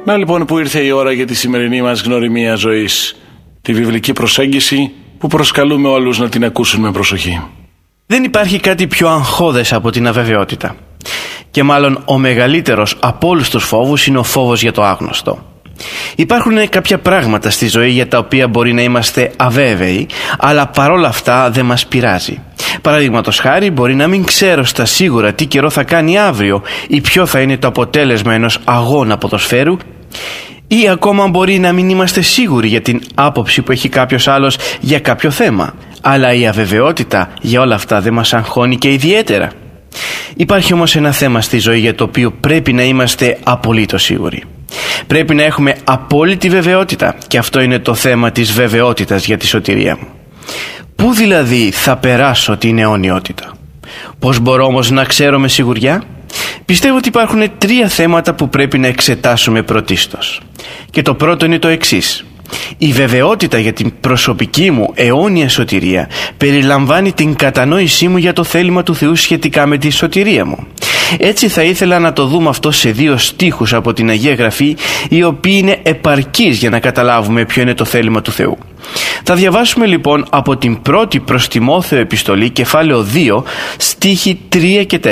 Να λοιπόν που ήρθε η ώρα για τη σημερινή μας γνωριμία ζωής, τη βιβλική προσέγγιση που προσκαλούμε όλους να την ακούσουν με προσοχή. Δεν υπάρχει κάτι πιο αγχώδες από την αβεβαιότητα. Και μάλλον ο μεγαλύτερος από όλους τους φόβους είναι ο φόβος για το άγνωστο. Υπάρχουν κάποια πράγματα στη ζωή για τα οποία μπορεί να είμαστε αβέβαιοι, αλλά παρόλα αυτά δεν μας πειράζει. Παραδείγματος χάρη, μπορεί να μην ξέρω στα σίγουρα τι καιρό θα κάνει αύριο ή ποιο θα είναι το αποτέλεσμα ενός αγώνα ποδοσφαίρου, ή ακόμα μπορεί να μην είμαστε σίγουροι για την άποψη που έχει κάποιος άλλος για κάποιο θέμα. Αλλά η αβεβαιότητα για όλα αυτά δεν μας αγχώνει και ιδιαίτερα. Υπάρχει όμως ένα θέμα στη ζωή για το οποίο πρέπει να είμαστε απολύτως σίγουροι. Πρέπει να έχουμε απόλυτη βεβαιότητα, και αυτό είναι το θέμα της βεβαιότητας για τη σωτηρία μου. Πού δηλαδή θα περάσω την αιωνιότητα? Πώς μπορώ όμως να ξέρω με σιγουριά? Πιστεύω ότι υπάρχουν 3 θέματα που πρέπει να εξετάσουμε πρωτίστως. Και το πρώτο είναι το εξής. Η βεβαιότητα για την προσωπική μου αιώνια σωτηρία περιλαμβάνει την κατανόησή μου για το θέλημα του Θεού σχετικά με τη σωτηρία μου. Έτσι θα ήθελα να το δούμε αυτό σε 2 στίχους από την Αγία Γραφή, οι οποίοι είναι επαρκείς για να καταλάβουμε ποιο είναι το θέλημα του Θεού. Θα διαβάσουμε λοιπόν από την πρώτη προς Τιμόθεο επιστολή, κεφάλαιο 2, στίχοι 3 και 4.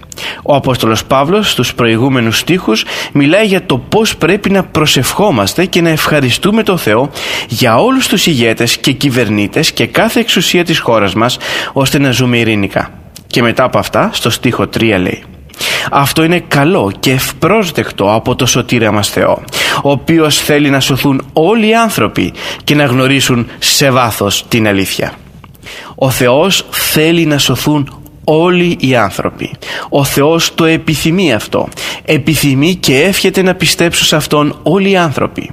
Ο Απόστολος Παύλος στους προηγούμενους στίχους μιλάει για το πώς πρέπει να προσευχόμαστε και να ευχαριστούμε τον Θεό για όλους τους ηγέτες και κυβερνήτες και κάθε εξουσία της χώρας μας, ώστε να ζούμε ειρηνικά. Και μετά από αυτά, στο στίχο 3 λέει: αυτό είναι καλό και ευπρόσδεκτο από το σωτήρα μας Θεό, ο οποίος θέλει να σωθούν όλοι οι άνθρωποι και να γνωρίσουν σε βάθος την αλήθεια. Ο Θεός θέλει να σωθούν όλοι οι άνθρωποι. Ο Θεός το επιθυμεί αυτό. Επιθυμεί και εύχεται να πιστέψουν σε Αυτόν όλοι οι άνθρωποι.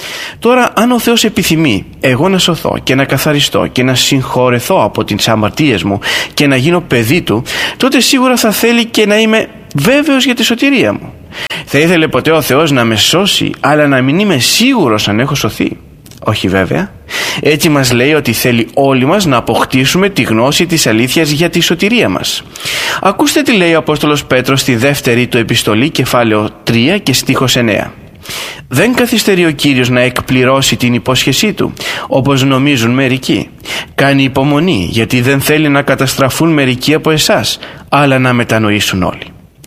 Τώρα, αν ο Θεός επιθυμεί εγώ να σωθώ και να καθαριστώ και να συγχωρεθώ από τις αμαρτίες μου και να γίνω παιδί Του, τότε σίγουρα θα θέλει και να είμαι βέβαιος για τη σωτηρία μου. Θα ήθελε ποτέ ο Θεός να με σώσει, αλλά να μην είμαι σίγουρος αν έχω σωθεί? Όχι βέβαια. Έτσι μας λέει ότι θέλει όλοι μας να αποκτήσουμε τη γνώση της αλήθειας για τη σωτηρία μας. Ακούστε τι λέει ο Απόστολος Πέτρος στη δεύτερη του επιστολή, κεφάλαιο 3 και στίχος 9. Δεν καθυστερεί ο Κύριος να εκπληρώσει την υπόσχεσή Του, όπως νομίζουν μερικοί. Κάνει υπομονή, γιατί δεν θέλει να καταστραφούν μερικοί από εσάς, αλλά να μετανοήσουν όλοι.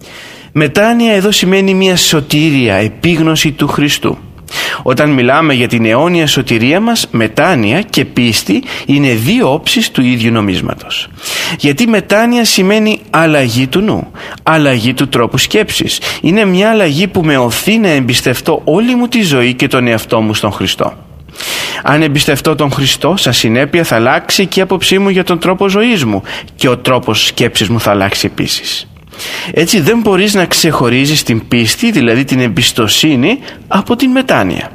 Μετάνοια εδώ σημαίνει μια σωτήρια επίγνωση του Χριστού. Όταν μιλάμε για την αιώνια σωτηρία μας, μετάνοια και πίστη είναι 2 όψεις του ίδιου νομίσματος. Γιατί μετάνοια σημαίνει αλλαγή του νου, αλλαγή του τρόπου σκέψης. Είναι μια αλλαγή που με οθεί να εμπιστευτώ όλη μου τη ζωή και τον εαυτό μου στον Χριστό. Αν εμπιστευτώ τον Χριστό, σαν συνέπεια θα αλλάξει και η άποψή μου για τον τρόπο ζωής μου, και ο τρόπος σκέψης μου θα αλλάξει επίσης. Έτσι δεν μπορείς να ξεχωρίζεις την πίστη, δηλαδή την εμπιστοσύνη, από την μετάνοια.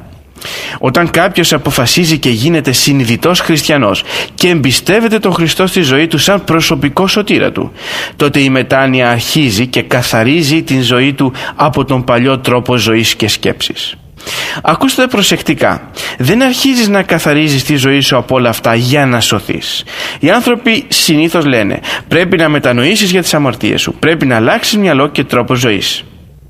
Όταν κάποιος αποφασίζει και γίνεται συνειδητός χριστιανός και εμπιστεύεται τον Χριστό στη ζωή του σαν προσωπικό σωτήρα του, τότε η μετάνοια αρχίζει και καθαρίζει την ζωή του από τον παλιό τρόπο ζωής και σκέψης. Ακούστε προσεκτικά. Δεν αρχίζεις να καθαρίζεις τη ζωή σου από όλα αυτά για να σωθείς. Οι άνθρωποι συνήθως λένε: πρέπει να μετανοήσεις για τις αμαρτίες σου, πρέπει να αλλάξεις μυαλό και τρόπο ζωής.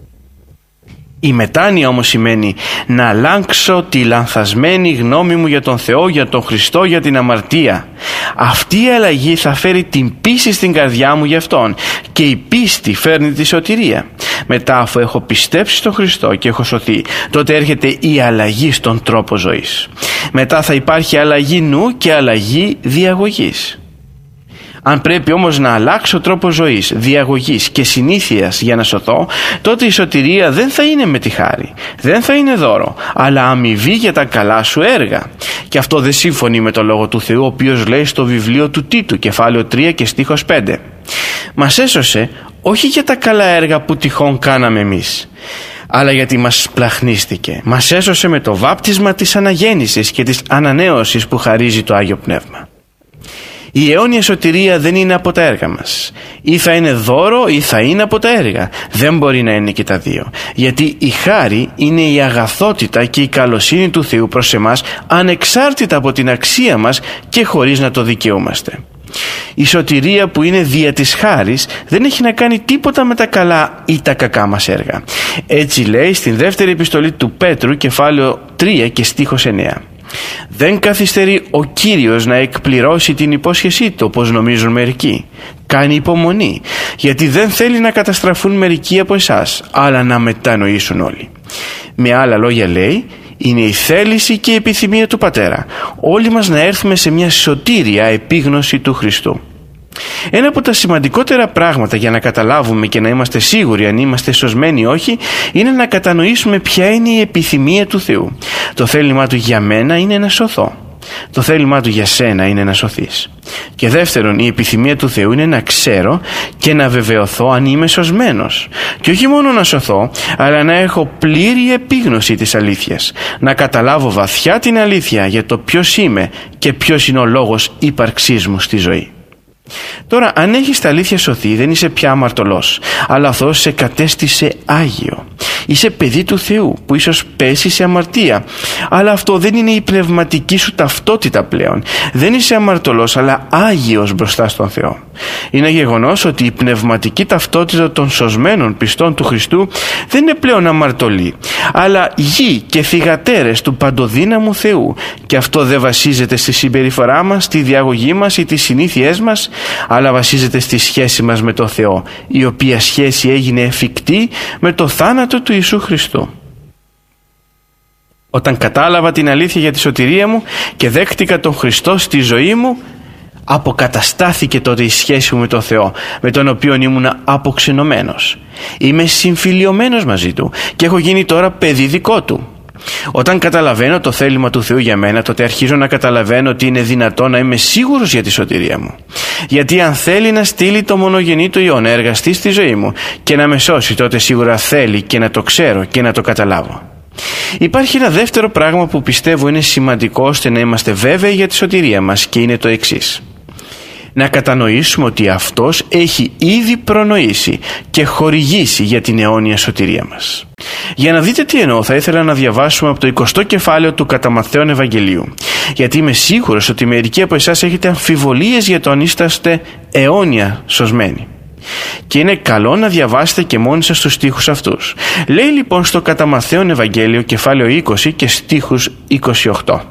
Η μετάνοια όμως σημαίνει να αλλάξω τη λανθασμένη γνώμη μου για τον Θεό, για τον Χριστό, για την αμαρτία. Αυτή η αλλαγή θα φέρει την πίστη στην καρδιά μου για Αυτόν, και η πίστη φέρνει τη σωτηρία. Μετά, αφού έχω πιστέψει στον Χριστό και έχω σωθεί, τότε έρχεται η αλλαγή στον τρόπο ζωής. Μετά θα υπάρχει αλλαγή νου και αλλαγή διαγωγής. Αν πρέπει όμως να αλλάξω τρόπο ζωής, διαγωγής και συνήθειας για να σωθώ, τότε η σωτηρία δεν θα είναι με τη χάρη, δεν θα είναι δώρο, αλλά αμοιβή για τα καλά σου έργα. Και αυτό δεν σύμφωνει με το Λόγο του Θεού, ο οποίος λέει στο βιβλίο του Τίτου, κεφάλαιο 3 και στίχος 5. Μας έσωσε όχι για τα καλά έργα που τυχόν κάναμε εμείς, αλλά γιατί μας σπλαχνίστηκε. Μας έσωσε με το βάπτισμα της αναγέννησης και της ανανέωσης που χαρίζει το Άγιο Πνεύμα. Η αιώνια σωτηρία δεν είναι από τα έργα μας. Ή θα είναι δώρο ή θα είναι από τα έργα. Δεν μπορεί να είναι και τα δύο. Γιατί η χάρη είναι η αγαθότητα και η καλοσύνη του Θεού προς εμάς, ανεξάρτητα από την αξία μας και χωρίς να το δικαιούμαστε. Η σωτηρία που είναι δια της χάρης δεν έχει να κάνει τίποτα με τα καλά ή τα κακά μας έργα. Έτσι λέει στην δεύτερη επιστολή του Πέτρου, κεφάλαιο 3 και στίχος 9. Δεν καθυστερεί ο Κύριος να εκπληρώσει την υπόσχεσή του, όπως νομίζουν μερικοί. Κάνει υπομονή, γιατί δεν θέλει να καταστραφούν μερικοί από εσάς, αλλά να μετανοήσουν όλοι. Με άλλα λόγια λέει, είναι η θέληση και η επιθυμία του Πατέρα όλοι μας να έρθουμε σε μια σωτήρια επίγνωση του Χριστού. Ένα από τα σημαντικότερα πράγματα για να καταλάβουμε και να είμαστε σίγουροι αν είμαστε σωσμένοι ή όχι, είναι να κατανοήσουμε ποια είναι η επιθυμία του Θεού. Το θέλημά του για μένα είναι να σωθώ. Το θέλημά του για σένα είναι να σωθείς. Και δεύτερον, η επιθυμία του Θεού είναι να ξέρω και να βεβαιωθώ αν είμαι σωσμένος. Και όχι μόνο να σωθώ, αλλά να έχω πλήρη επίγνωση της αλήθειας. Να καταλάβω βαθιά την αλήθεια για το ποιος είμαι και ποιος είναι ο λόγος ύπαρξής μου στη ζωή. Τώρα, αν έχεις τα αλήθεια σωθεί, δεν είσαι πια αμαρτωλός, αλλά ο Θεός σε κατέστησε Άγιο. Είσαι παιδί του Θεού που ίσως πέσει σε αμαρτία, αλλά αυτό δεν είναι η πνευματική σου ταυτότητα πλέον. Δεν είσαι αμαρτωλός, αλλά Άγιος μπροστά στον Θεό. Είναι γεγονός ότι η πνευματική ταυτότητα των σωσμένων πιστών του Χριστού δεν είναι πλέον αμαρτωλή, αλλά γη και θυγατέρες του παντοδύναμου Θεού. Και αυτό δεν βασίζεται στη συμπεριφορά μας, στη διαγωγή μας ή τις συνήθειές μας, αλλά βασίζεται στη σχέση μας με τον Θεό, η οποία σχέση έγινε εφικτή με το θάνατο του Ιησού Χριστού. Όταν κατάλαβα την αλήθεια για τη σωτηρία μου και δέχτηκα τον Χριστό στη ζωή μου, αποκαταστάθηκε τότε η σχέση μου με τον Θεό, με τον οποίο ήμουν αποξενωμένος. Είμαι συμφιλιωμένος μαζί Του και έχω γίνει τώρα παιδί δικό Του. Όταν καταλαβαίνω το θέλημα του Θεού για μένα, τότε αρχίζω να καταλαβαίνω ότι είναι δυνατό να είμαι σίγουρος για τη σωτηρία μου. Γιατί αν θέλει να στείλει το μονογενή του Υιό να εργαστεί στη ζωή μου και να με σώσει, τότε σίγουρα θέλει και να το ξέρω και να το καταλάβω. Υπάρχει ένα δεύτερο πράγμα που πιστεύω είναι σημαντικό ώστε να είμαστε βέβαιοι για τη σωτηρία μας, και είναι το εξής. Να κατανοήσουμε ότι Αυτός έχει ήδη προνοήσει και χορηγήσει για την αιώνια σωτηρία μας. Για να δείτε τι εννοώ, θα ήθελα να διαβάσουμε από το 20ο κεφάλαιο του κατά Ματθαίον Ευαγγελίου, γιατί είμαι σίγουρος ότι μερικοί από εσάς έχετε αμφιβολίες για το αν είσαστε αιώνια σωσμένοι. Και είναι καλό να διαβάσετε και μόνοι σας τους στίχους αυτούς. Λέει λοιπόν στο κατά Ματθαίον Ευαγγέλιο κεφάλαιο 20 και στίχους 28.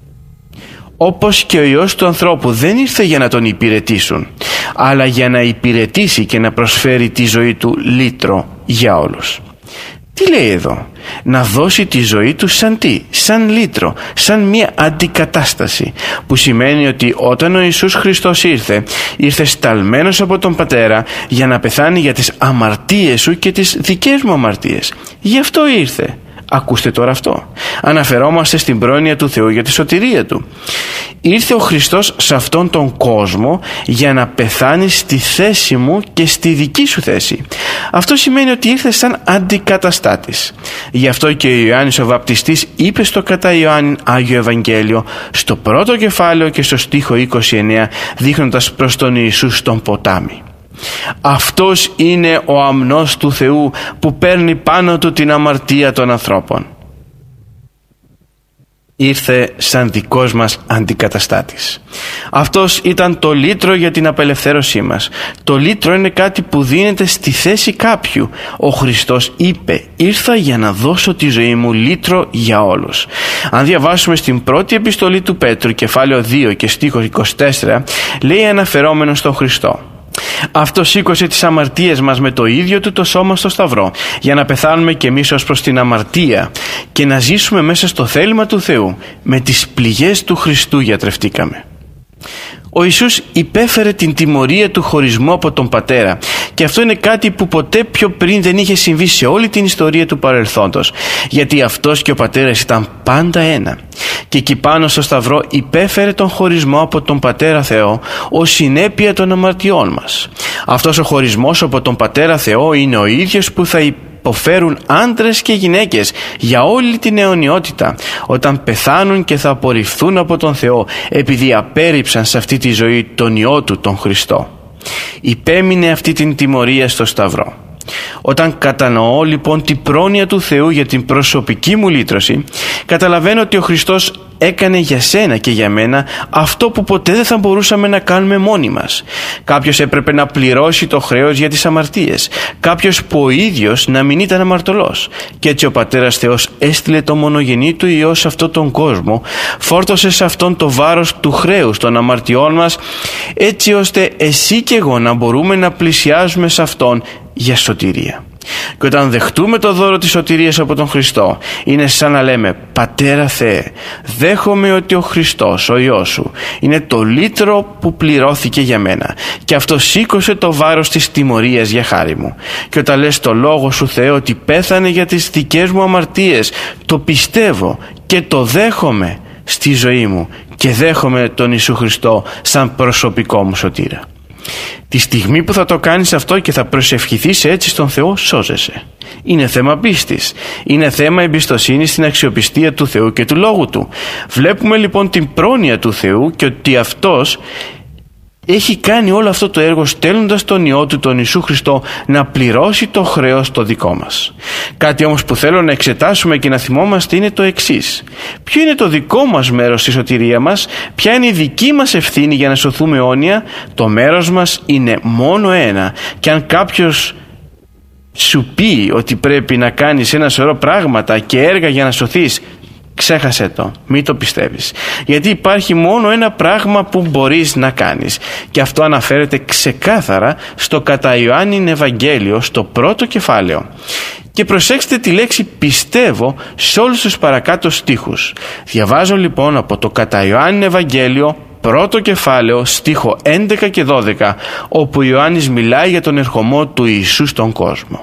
Όπως και ο Υιός του ανθρώπου δεν ήρθε για να τον υπηρετήσουν, αλλά για να υπηρετήσει και να προσφέρει τη ζωή του λύτρο για όλους. Τι λέει εδώ? Να δώσει τη ζωή του σαν τι? Σαν λύτρο, σαν μια αντικατάσταση, που σημαίνει ότι όταν ο Ιησούς Χριστός ήρθε σταλμένος από τον Πατέρα για να πεθάνει για τις αμαρτίες σου και τις δικές μου αμαρτίες. Γι' αυτό ήρθε. Ακούστε τώρα αυτό. Αναφερόμαστε στην πρόνοια του Θεού για τη σωτηρία Του. Ήρθε ο Χριστός σε αυτόν τον κόσμο για να πεθάνει στη θέση μου και στη δική σου θέση. Αυτό σημαίνει ότι ήρθε σαν αντικαταστάτης. Γι' αυτό και ο Ιωάννης ο Βαπτιστής είπε στο κατά Ιωάννη Άγιο Ευαγγέλιο, στο πρώτο κεφάλαιο και στο στίχο 29, δείχνοντας προς τον Ιησού στον ποτάμι. Αυτός είναι ο αμνός του Θεού που παίρνει πάνω του την αμαρτία των ανθρώπων. Ήρθε σαν δικός μας αντικαταστάτης. Αυτός ήταν το λύτρο για την απελευθέρωσή μας. Το λύτρο είναι κάτι που δίνεται στη θέση κάποιου. Ο Χριστός είπε, ήρθα για να δώσω τη ζωή μου λύτρο για όλους. Αν διαβάσουμε στην πρώτη επιστολή του Πέτρου, κεφάλαιο 2 και στίχο 24, λέει αναφερόμενο στον Χριστό, αυτός σήκωσε τις αμαρτίες μας με το ίδιο του το σώμα στο σταυρό, για να πεθάνουμε κι εμείς ως προς την αμαρτία και να ζήσουμε μέσα στο θέλημα του Θεού. Με τις πληγές του Χριστού γιατρευτήκαμε. Ο Ιησούς υπέφερε την τιμωρία του χωρισμού από τον Πατέρα, και αυτό είναι κάτι που ποτέ πιο πριν δεν είχε συμβεί σε όλη την ιστορία του παρελθόντος, γιατί Αυτός και ο Πατέρας ήταν πάντα ένα. Και εκεί πάνω στο σταυρό υπέφερε τον χωρισμό από τον Πατέρα Θεό ως συνέπεια των αμαρτιών μας. Αυτός ο χωρισμός από τον Πατέρα Θεό είναι ο ίδιος που θα υποφέρουν άντρες και γυναίκες για όλη την αιωνιότητα, όταν πεθάνουν και θα απορριφθούν από τον Θεό, επειδή απέρριψαν σε αυτή τη ζωή τον Υιό Του, τον Χριστό. Υπέμεινε αυτή την τιμωρία στο σταυρό. Όταν κατανοώ λοιπόν την πρόνοια του Θεού για την προσωπική μου λύτρωση, καταλαβαίνω ότι ο Χριστός έκανε για σένα και για μένα αυτό που ποτέ δεν θα μπορούσαμε να κάνουμε μόνοι μας. Κάποιος έπρεπε να πληρώσει το χρέος για τις αμαρτίες. Κάποιος που ο ίδιος να μην ήταν αμαρτωλός. Και έτσι ο Πατέρας Θεός έστειλε το μονογενή του Υιό σε αυτόν τον κόσμο, φόρτωσε σε αυτόν το βάρος του χρέους των αμαρτιών μας, έτσι ώστε εσύ και εγώ να μπορούμε να πλησιάζουμε σε αυτόν για σωτηρία. Και όταν δεχτούμε το δώρο της σωτηρίας από τον Χριστό, είναι σαν να λέμε: Πατέρα Θεέ, δέχομαι ότι ο Χριστός, ο Υιός σου, είναι το λύτρο που πληρώθηκε για μένα και αυτό σήκωσε το βάρος της τιμωρίας για χάρη μου. Και όταν λες το λόγο σου, Θεέ, ότι πέθανε για τις δικές μου αμαρτίες, το πιστεύω και το δέχομαι στη ζωή μου και δέχομαι τον Ιησού Χριστό σαν προσωπικό μου σωτήρα. Τη στιγμή που θα το κάνεις αυτό και θα προσευχηθείς έτσι στον Θεό, σώζεσαι. Είναι θέμα πίστης. Είναι θέμα εμπιστοσύνης στην αξιοπιστία του Θεού και του Λόγου Του. Βλέπουμε λοιπόν την πρόνοια του Θεού και ότι Αυτός έχει κάνει όλο αυτό το έργο στέλνοντας τον Υιό Του, τον Ιησού Χριστό, να πληρώσει το χρέος το δικό μας. Κάτι όμως που θέλω να εξετάσουμε και να θυμόμαστε είναι το εξής. Ποιο είναι το δικό μας μέρος στη σωτηρία μας? Ποια είναι η δική μας ευθύνη για να σωθούμε αιώνια? Το μέρος μας είναι μόνο ένα. Και αν κάποιος σου πει ότι πρέπει να κάνεις ένα σωρό πράγματα και έργα για να σωθείς, ξέχασε το, μην το πιστεύεις. Γιατί υπάρχει μόνο ένα πράγμα που μπορείς να κάνεις και αυτό αναφέρεται ξεκάθαρα στο κατά Ιωάννην Ευαγγέλιο, στο πρώτο κεφάλαιο. Και προσέξτε τη λέξη πιστεύω σε όλους τους παρακάτω στίχους. Διαβάζω λοιπόν από το κατά Ιωάννην Ευαγγέλιο, πρώτο κεφάλαιο, στίχο 11 και 12, όπου Ιωάννης μιλάει για τον ερχομό του Ιησού στον κόσμο.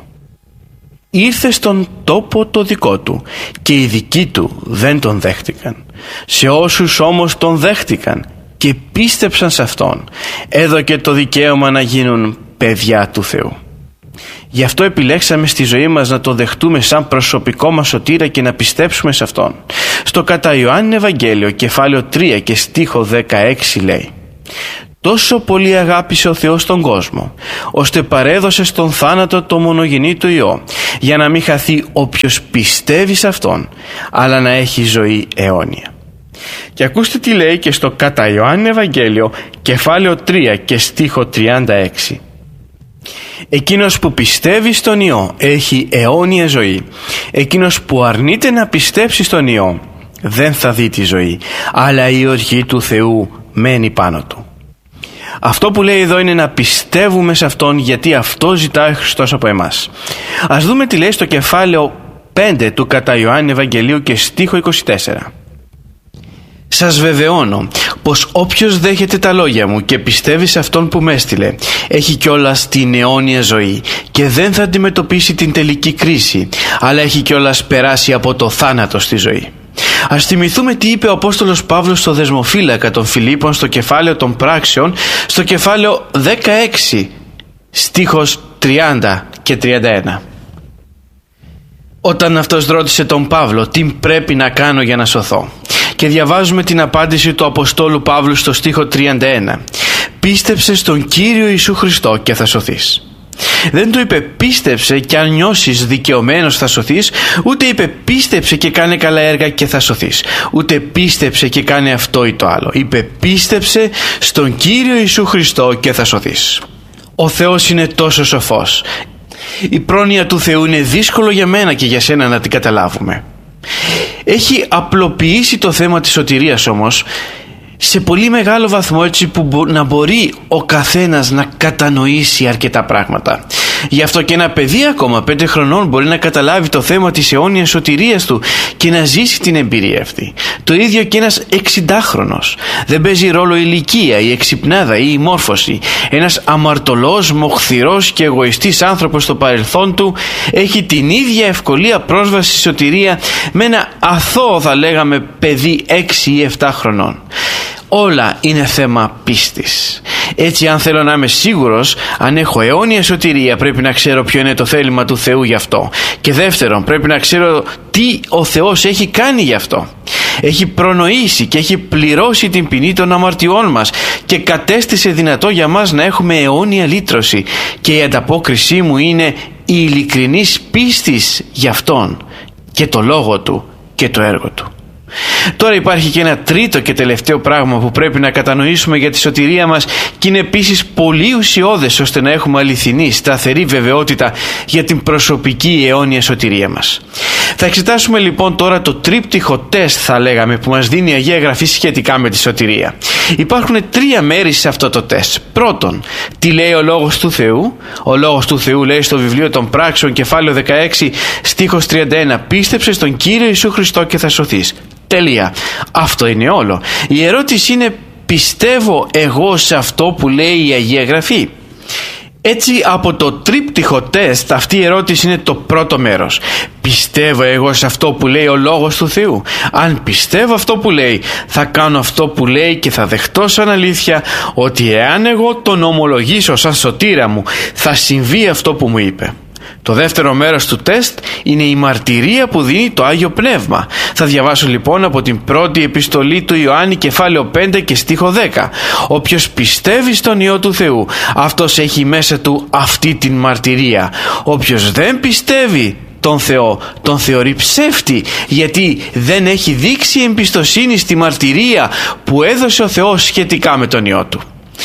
Ήρθε στον τόπο το δικό του και οι δικοί του δεν τον δέχτηκαν. Σε όσους όμως τον δέχτηκαν και πίστεψαν σε αυτόν, έδωκε το δικαίωμα να γίνουν παιδιά του Θεού. Γι' αυτό επιλέξαμε στη ζωή μας να το δεχτούμε σαν προσωπικό μας σωτήρα και να πιστέψουμε σε αυτόν. Στο κατά Ιωάννην Ευαγγέλιο κεφάλαιο 3 και στίχο 16 λέει: «Τόσο πολύ αγάπησε ο Θεός τον κόσμο, ώστε παρέδωσε στον θάνατο το μονογενή του Υιό, για να μην χαθεί όποιος πιστεύει σε Αυτόν, αλλά να έχει ζωή αιώνια». Και ακούστε τι λέει και στο κατά Ιωάννην Ευαγγέλιο κεφάλαιο 3 και στίχο 36. «Εκείνος που πιστεύει στον Υιό έχει αιώνια ζωή. Εκείνος που αρνείται να πιστέψει στον Υιό δεν θα δει τη ζωή, αλλά η οργή του Θεού μένει πάνω του». Αυτό που λέει εδώ είναι να πιστεύουμε σε Αυτόν, γιατί αυτό ζητάει ο Χριστός από εμάς. Ας δούμε τι λέει στο κεφάλαιο 5 του κατά Ιωάννη Ευαγγελίου και στίχο 24. «Σας βεβαιώνω πως όποιος δέχεται τα λόγια μου και πιστεύει σε Αυτόν που με έστειλε, έχει κιόλας την αιώνια ζωή και δεν θα αντιμετωπίσει την τελική κρίση, αλλά έχει κιόλας περάσει από το θάνατο στη ζωή». Ας θυμηθούμε τι είπε ο Απόστολος Παύλος στο δεσμοφύλακα των Φιλίππων στο κεφάλαιο των πράξεων, στο κεφάλαιο 16 στίχος 30 και 31. Όταν αυτός ρώτησε τον Παύλο τι πρέπει να κάνω για να σωθώ, και διαβάζουμε την απάντηση του Αποστόλου Παύλου στο στίχο 31. «Πίστεψε στον Κύριο Ιησού Χριστό και θα σωθείς». Δεν του είπε πίστεψε και αν νιώσεις δικαιωμένος θα σωθείς, ούτε είπε πίστεψε και κάνε καλά έργα και θα σωθείς, ούτε πίστεψε και κάνε αυτό ή το άλλο. Είπε πίστεψε στον Κύριο Ιησού Χριστό και θα σωθείς. Ο Θεός είναι τόσο σοφός. Η πρόνοια του Θεού είναι δύσκολο για μένα και για σένα να την καταλάβουμε. Έχει απλοποιήσει το θέμα της σωτηρίας όμως σε πολύ μεγάλο βαθμό, έτσι που να μπορεί ο καθένας να κατανοήσει αρκετά πράγματα. Γι' αυτό και ένα παιδί ακόμα 5 χρονών μπορεί να καταλάβει το θέμα της αιώνιας σωτηρίας του και να ζήσει την εμπειρία αυτή. Το ίδιο και ένας 60χρονος. Δεν παίζει ρόλο η ηλικία, η εξυπνάδα ή η μόρφωση. Ένας αμαρτωλός, μοχθηρός και εγωιστής άνθρωπος στο παρελθόν του έχει την ίδια ευκολία πρόσβαση στη σωτηρία με ένα αθώο, θα λέγαμε, παιδί 6 ή 7 χρονών. Όλα είναι θέμα πίστης. Έτσι, αν θέλω να είμαι σίγουρος αν έχω αιώνια σωτηρία, πρέπει να ξέρω ποιο είναι το θέλημα του Θεού γι' αυτό. Και δεύτερον, πρέπει να ξέρω τι ο Θεός έχει κάνει γι' αυτό. Έχει προνοήσει και έχει πληρώσει την ποινή των αμαρτιών μας και κατέστησε δυνατό για μας να έχουμε αιώνια λύτρωση. Και η ανταπόκρισή μου είναι η ειλικρινής πίστης γι' Αυτόν και το λόγο Του και το έργο Του. Τώρα υπάρχει και ένα τρίτο και τελευταίο πράγμα που πρέπει να κατανοήσουμε για τη σωτηρία μας και είναι επίσης πολύ ουσιώδες ώστε να έχουμε αληθινή, σταθερή βεβαιότητα για την προσωπική αιώνια σωτηρία μας. Θα εξετάσουμε λοιπόν τώρα το τρίπτυχο τεστ, θα λέγαμε, που μας δίνει η Αγία Γραφή σχετικά με τη σωτηρία. Υπάρχουν τρία μέρη σε αυτό το τεστ. Πρώτον, τι λέει ο Λόγος του Θεού. Ο Λόγος του Θεού λέει στο βιβλίο των Πράξεων, κεφάλαιο 16, στίχος 31, πίστεψε στον Κύριο Ιησού Χριστό και θα σωθείς. Τελεία. Αυτό είναι όλο. Η ερώτηση είναι, πιστεύω εγώ σε αυτό που λέει η Αγία Γραφή? Έτσι, από το τρίπτυχο τεστ αυτή η ερώτηση είναι το πρώτο μέρος. Πιστεύω εγώ σε αυτό που λέει ο Λόγος του Θεού? Αν πιστεύω αυτό που λέει, θα κάνω αυτό που λέει και θα δεχτώ σαν αλήθεια ότι εάν εγώ τον ομολογήσω σαν σωτήρα μου, θα συμβεί αυτό που μου είπε. Το δεύτερο μέρος του τεστ είναι η μαρτυρία που δίνει το Άγιο Πνεύμα. Θα διαβάσω λοιπόν από την πρώτη επιστολή του Ιωάννη, κεφάλαιο 5 και στίχο 10. Όποιος πιστεύει στον Υιό του Θεού, αυτός έχει μέσα του αυτή την μαρτυρία. Όποιος δεν πιστεύει τον Θεό, τον θεωρεί ψεύτη, γιατί δεν έχει δείξει εμπιστοσύνη στη μαρτυρία που έδωσε ο Θεός σχετικά με τον Υιό του.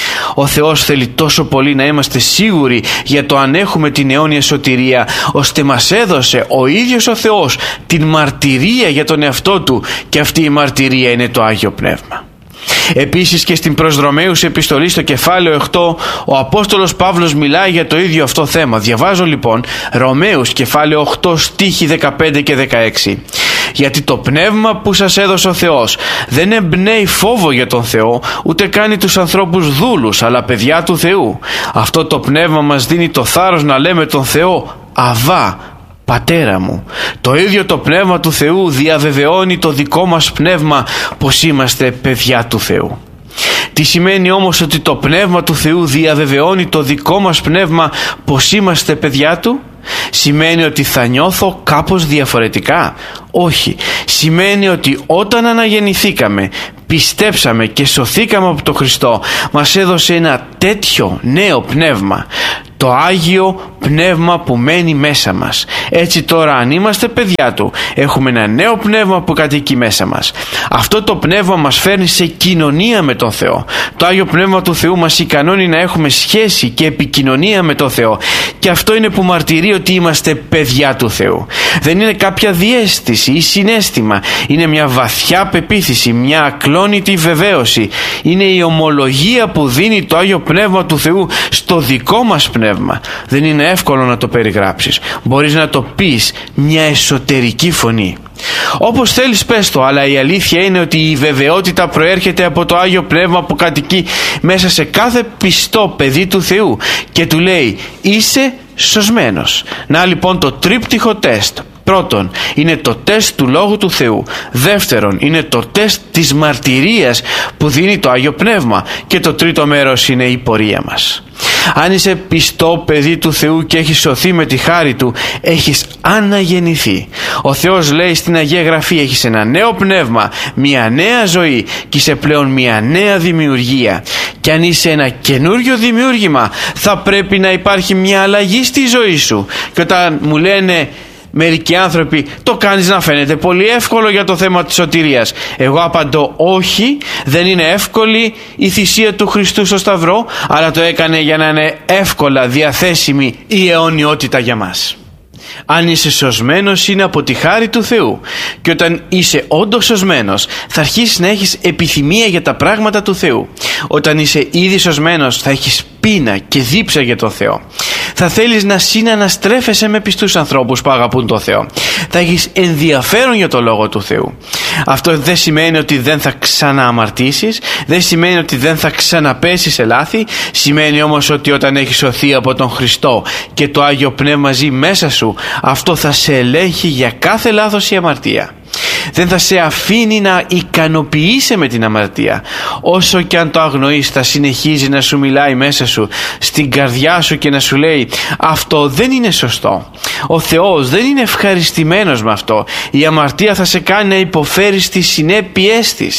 Ο Θεός θέλει τόσο πολύ να είμαστε σίγουροι για το αν έχουμε την αιώνια σωτηρία, ώστε μας έδωσε ο ίδιος ο Θεός την μαρτυρία για τον εαυτό του, και αυτή η μαρτυρία είναι το Άγιο Πνεύμα. Επίσης και στην προς Ρωμαίους επιστολή στο κεφάλαιο 8 ο Απόστολος Παύλος μιλάει για το ίδιο αυτό θέμα. Διαβάζω λοιπόν Ρωμαίους κεφάλαιο 8 στίχοι 15 και 16. Γιατί το πνεύμα που σας έδωσε ο Θεός δεν εμπνέει φόβο για τον Θεό, ούτε κάνει τους ανθρώπους δούλους, αλλά παιδιά του Θεού. Αυτό το πνεύμα μας δίνει το θάρρος να λέμε τον Θεό Αβά, Πατέρα μου. Το ίδιο το πνεύμα του Θεού διαβεβαιώνει το δικό μας πνεύμα πως είμαστε παιδιά του Θεού. Τι σημαίνει όμως ότι το πνεύμα του Θεού διαβεβαιώνει το δικό μας πνεύμα πως είμαστε παιδιά του? Σημαίνει ότι θα νιώθω κάπως διαφορετικά? Όχι. Σημαίνει ότι όταν αναγεννηθήκαμε, πιστέψαμε και σωθήκαμε από τον Χριστό, μας έδωσε ένα τέτοιο νέο πνεύμα, το Άγιο Πνεύμα που μένει μέσα μας. Έτσι τώρα, αν είμαστε παιδιά του, έχουμε ένα νέο πνεύμα που κατοικεί μέσα μας. Αυτό το πνεύμα μας φέρνει σε κοινωνία με τον Θεό. Το Άγιο Πνεύμα του Θεού μας ικανώνει να έχουμε σχέση και επικοινωνία με τον Θεό, και αυτό είναι που μαρτυρεί ότι είμαστε παιδιά του Θεού. Δεν είναι κάποια διαίσθηση ή συναίσθημα, είναι μια βαθιά πεποίθηση, μια ακλόνητη βεβαίωση. Είναι η ομολογία που δίνει το Άγιο Πνεύμα του Θεού στο δικό μας πνεύμα. Δεν είναι εύκολο να το περιγράψεις. Μπορείς να το πεις, μια εσωτερική φωνή. Όπως θέλεις πες το, αλλά η αλήθεια είναι ότι η βεβαιότητα προέρχεται από το Άγιο Πνεύμα που κατοικεί μέσα σε κάθε πιστό παιδί του Θεού και του λέει είσαι σωσμένος. Να λοιπόν το τρίπτυχο τεστ. Πρώτον, είναι το τεστ του Λόγου του Θεού. Δεύτερον, είναι το τεστ της μαρτυρίας που δίνει το Άγιο Πνεύμα. Και το τρίτο μέρος είναι η πορεία μας. Αν είσαι πιστό παιδί του Θεού και έχεις σωθεί με τη χάρη Του, έχεις αναγεννηθεί. Ο Θεός λέει στην Αγία Γραφή, έχεις ένα νέο πνεύμα, μια νέα ζωή και είσαι πλέον μια νέα δημιουργία. Και αν είσαι ένα καινούριο δημιούργημα, θα πρέπει να υπάρχει μια αλλαγή στη ζωή σου. Και όταν μου λένε μερικοί άνθρωποι, το κάνεις να φαίνεται πολύ εύκολο για το θέμα της σωτηρίας, εγώ απαντώ όχι, δεν είναι εύκολη η θυσία του Χριστού στο Σταυρό, αλλά το έκανε για να είναι εύκολα διαθέσιμη η αιωνιότητα για μας. Αν είσαι σωσμένος είναι από τη χάρη του Θεού, και όταν είσαι όντως σωσμένος θα αρχίσεις να έχεις επιθυμία για τα πράγματα του Θεού. Όταν είσαι ήδη σωσμένος θα έχεις πείνα και δίψα για τον Θεό. Θα θέλεις να συναναστρέφεσαι με πιστούς ανθρώπους που αγαπούν τον Θεό. Θα έχεις ενδιαφέρον για το Λόγο του Θεού. Αυτό δεν σημαίνει ότι δεν θα ξανααμαρτήσεις, δεν σημαίνει ότι δεν θα ξαναπέσεις σε λάθη. Σημαίνει όμως ότι όταν έχεις σωθεί από τον Χριστό και το Άγιο Πνεύμα ζει μέσα σου, αυτό θα σε ελέγχει για κάθε λάθος ή αμαρτία. Δεν θα σε αφήνει να ικανοποιείσαι με την αμαρτία. Όσο και αν το αγνοείς, θα συνεχίζει να σου μιλάει μέσα σου, στην καρδιά σου, και να σου λέει αυτό δεν είναι σωστό. Ο Θεός δεν είναι ευχαριστημένος με αυτό. Η αμαρτία θα σε κάνει να υποφέρεις τις συνέπειές της.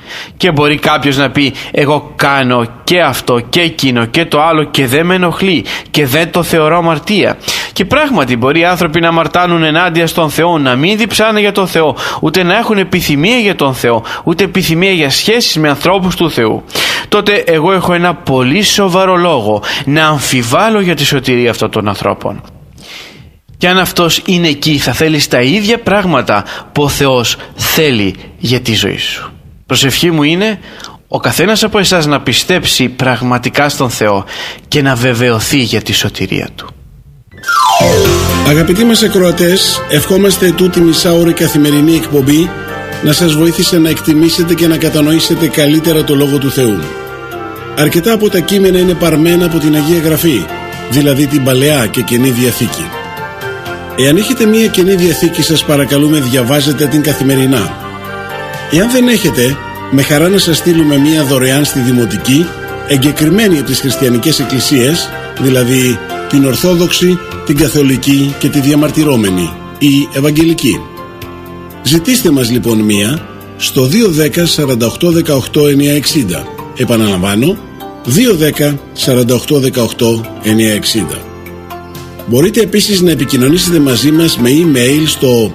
Και μπορεί κάποιος να πει εγώ κάνω και αυτό και εκείνο και το άλλο και δεν με ενοχλεί και δεν το θεωρώ αμαρτία. Και πράγματι μπορεί οι άνθρωποι να αμαρτάνουν ενάντια στον Θεό, να μην διψάνε για τον Θεό, ούτε να έχουν επιθυμία για τον Θεό, ούτε επιθυμία για σχέσεις με ανθρώπους του Θεού. Τότε εγώ έχω ένα πολύ σοβαρό λόγο να αμφιβάλλω για τη σωτηρία αυτών των ανθρώπων. Και αν αυτός είναι εκεί, θα θέλεις τα ίδια πράγματα που ο Θεός θέλει για τη ζωή σου. Προσευχή μου είναι ο καθένας από εσάς να πιστέψει πραγματικά στον Θεό και να βεβαιωθεί για τη σωτηρία Του. Αγαπητοί μας ακροατές, ευχόμαστε τούτη μισάωρη καθημερινή εκπομπή να σας βοήθησε να εκτιμήσετε και να κατανοήσετε καλύτερα το Λόγο του Θεού. Αρκετά από τα κείμενα είναι παρμένα από την Αγία Γραφή, δηλαδή την Παλαιά και Καινή Διαθήκη. Εάν έχετε μία Καινή Διαθήκη, σας παρακαλούμε διαβάζετε την καθημερινά. Εάν δεν έχετε, με χαρά να σας στείλουμε μία δωρεάν στη Δημοτική, εγκεκριμένη από τις χριστιανικές εκκλησίες, δηλαδή την Ορθόδοξη, την Καθολική και τη Διαμαρτυρόμενη ή Ευαγγελική. Ζητήστε μας λοιπόν μία στο 210 48 18 960. Επαναλαμβάνω, 210 48 18 960. Μπορείτε επίσης να επικοινωνήσετε μαζί μας με email στο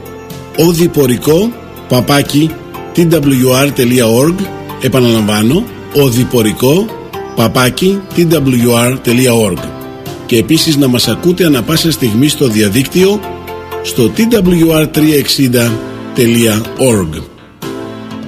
odiporiko@twr.org. Επαναλαμβάνω, odiporiko@twr.org. Και επίσης να μας ακούτε ανα πάσα στιγμή στο διαδίκτυο στο twr360.org.